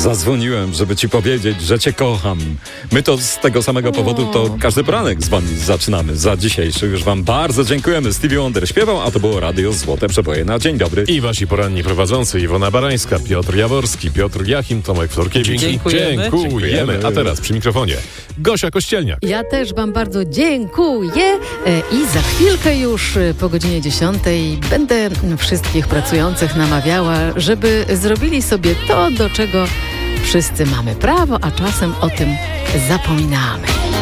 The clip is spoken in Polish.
zadzwoniłem, żeby ci powiedzieć, że cię kocham. My to z tego samego powodu to każdy poranek z wami zaczynamy. Za dzisiejszy już wam bardzo dziękujemy. Stevie Wonder śpiewał, a to było Radio Złote Przeboje na dzień dobry. I wasi poranni prowadzący Iwona Barańska, Piotr Jaworski, Piotr Jachim, Tomek Florkiewicz. Dziękujemy. A teraz przy mikrofonie Gosia Kościelniak. Ja też wam bardzo dziękuję i za chwilkę już po godzinie 10 będę wszystkich pracujących namawiała, żeby zrobili sobie to, do czego wszyscy mamy prawo, a czasem o tym zapominamy.